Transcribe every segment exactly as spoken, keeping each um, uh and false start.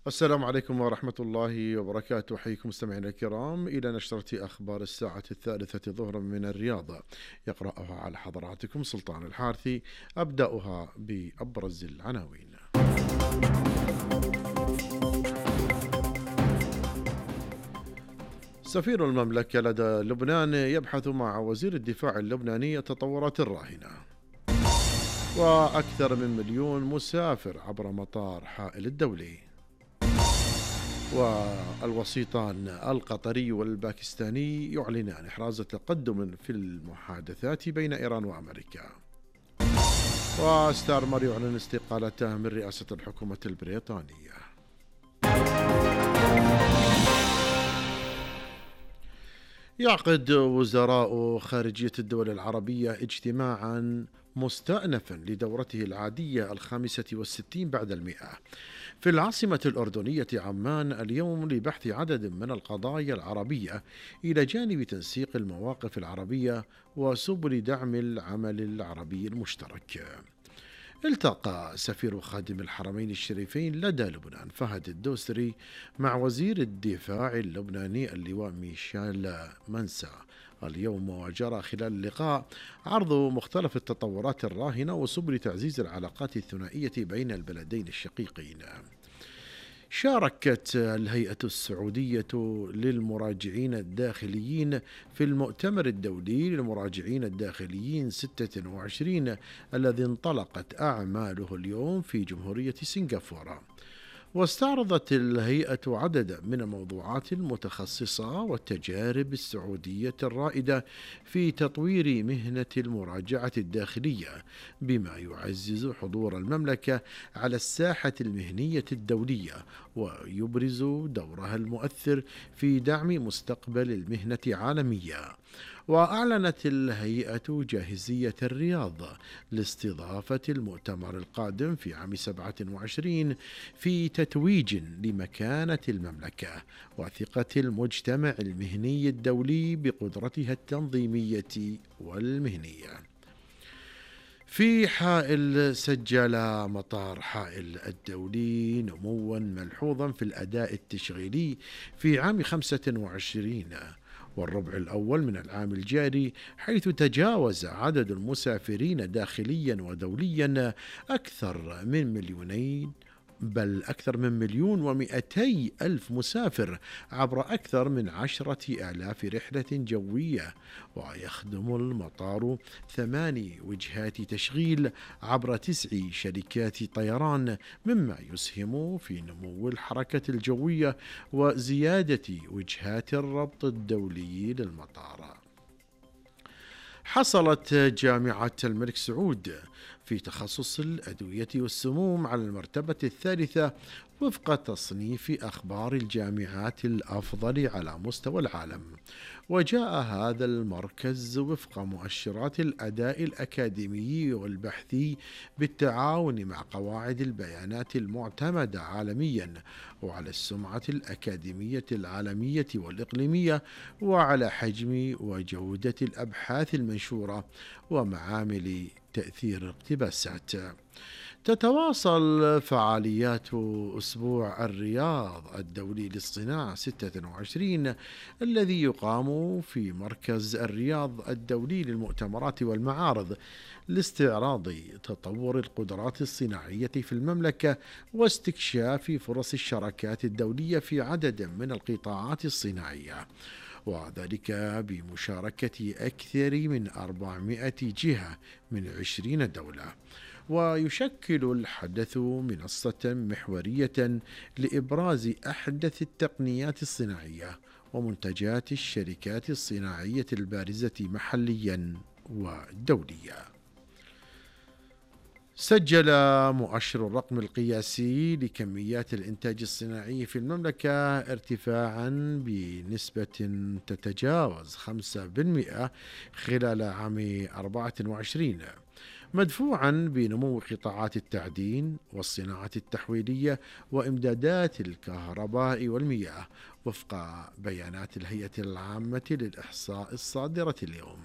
السلام عليكم ورحمة الله وبركاته. حيكم مستمعينا الكرام إلى نشرة أخبار الساعة الثالثة ظهرا من الرياض، يقرأها على حضراتكم سلطان الحارثي. أبدأها بأبرز العناوين. سفير المملكة لدى لبنان يبحث مع وزير الدفاع اللبناني التطورات الراهنة. وأكثر من مليون مسافر عبر مطار حائل الدولي. والوسيطان القطري والباكستاني يعلنان إحراز تقدم في المحادثات بين إيران وأمريكا. وستارمر يعلن استقالته من رئاسة الحكومة البريطانية. يعقد وزراء خارجية الدول العربية اجتماعا مستأنفا لدورته العادية الخامسة والستين بعد المئة في العاصمة الأردنية عمان اليوم لبحث عدد من القضايا العربية إلى جانب تنسيق المواقف العربية وسبل دعم العمل العربي المشترك. التقى سفير خادم الحرمين الشريفين لدى لبنان فهد الدوسري مع وزير الدفاع اللبناني اللواء ميشيل منسى اليوم، وجرى خلال اللقاء عرض مختلف التطورات الراهنة وسبل تعزيز العلاقات الثنائية بين البلدين الشقيقين. شاركت الهيئة السعودية للمراجعين الداخليين في المؤتمر الدولي للمراجعين الداخليين ستة وعشرين الذي انطلقت أعماله اليوم في جمهورية سنغافورة. واستعرضت الهيئة عددا من الموضوعات المتخصصة والتجارب السعودية الرائدة في تطوير مهنة المراجعة الداخلية، بما يعزز حضور المملكة على الساحة المهنية الدولية ويبرز دورها المؤثر في دعم مستقبل المهنة عالميا. وأعلنت الهيئة جاهزية الرياض لاستضافة المؤتمر القادم في عام سبعة وعشرين في تتويج لمكانة المملكة وثقة المجتمع المهني الدولي بقدرتها التنظيمية والمهنية. في حائل سجل مطار حائل الدولي نموا ملحوظا في الأداء التشغيلي في عام خمسة وعشرين والربع الأول من العام الجاري، حيث تجاوز عدد المسافرين داخليا ودوليا أكثر من مليونين بل أكثر من مليون ومئتي ألف مسافر عبر أكثر من عشرة آلاف رحلة جوية. ويخدم المطار ثماني وجهات تشغيل عبر تسع شركات طيران، مما يسهم في نمو الحركة الجوية وزيادة وجهات الربط الدولي للمطار. حصلت جامعة الملك سعود في تخصص الأدوية والسموم على المرتبة الثالثة وفق تصنيف أخبار الجامعات الأفضل على مستوى العالم. وجاء هذا المركز وفق مؤشرات الأداء الأكاديمي والبحثي بالتعاون مع قواعد البيانات المعتمدة عالميا، وعلى السمعة الأكاديمية العالمية والإقليمية، وعلى حجم وجودة الأبحاث المنشورة ومعامل تأثير الاقتباسات. تتواصل فعاليات أسبوع الرياض الدولي للصناعة ستة وعشرين الذي يقام في مركز الرياض الدولي للمؤتمرات والمعارض لاستعراض تطور القدرات الصناعية في المملكة واستكشاف فرص الشراكات الدولية في عدد من القطاعات الصناعية، وذلك بمشاركة أكثر من أربعمائة جهة من عشرين دولة. ويشكل الحدث منصة محورية لإبراز أحدث التقنيات الصناعية ومنتجات الشركات الصناعية البارزة محليا ودوليا. سجل مؤشر الرقم القياسي لكميات الإنتاج الصناعي في المملكة ارتفاعا بنسبة تتجاوز خمسة بالمئة خلال عام أربعة وعشرين، مدفوعا بنمو قطاعات التعدين والصناعة التحويلية وإمدادات الكهرباء والمياه وفق بيانات الهيئة العامة للإحصاء الصادرة اليوم.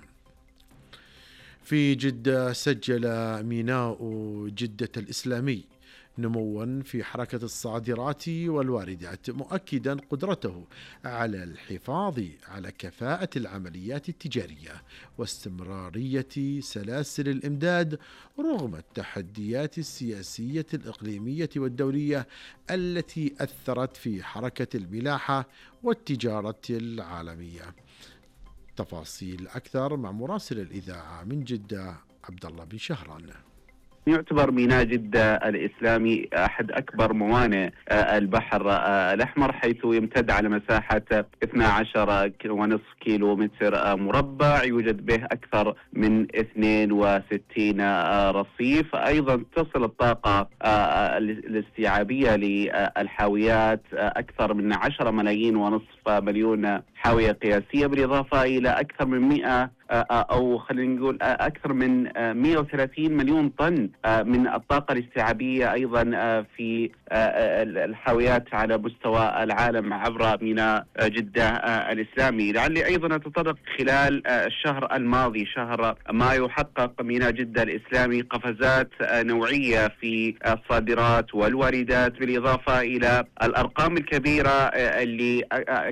في جدة سجل ميناء جدة الإسلامي نموا في حركة الصادرات والواردات، مؤكدا قدرته على الحفاظ على كفاءة العمليات التجارية واستمرارية سلاسل الإمداد رغم التحديات السياسية الإقليمية والدولية التي أثرت في حركة الملاحة والتجارة العالمية. تفاصيل أكثر مع مراسل الإذاعة من جدة عبد الله بن شهران. يعتبر ميناء جدة الإسلامي أحد أكبر موانئ البحر الأحمر، حيث يمتد على مساحة اثني عشر ونصف كيلو متر مربع، يوجد به أكثر من اثنين وستين رصيف. أيضا تصل الطاقة الاستيعابية للحاويات أكثر من عشرة ملايين ونصف مليون حاوية قياسية، بالإضافة إلى أكثر من مئة أو خلينا نقول أكثر من مئة وثلاثين مليون طن من الطاقة الاستيعابية أيضا في الحاويات على مستوى العالم عبر ميناء جدة الإسلامي. لعلي أيضا أتطرق خلال الشهر الماضي شهر مايو، حقق ميناء جدة الإسلامي قفزات نوعية في الصادرات والواردات، بالإضافة إلى الأرقام الكبيرة اللي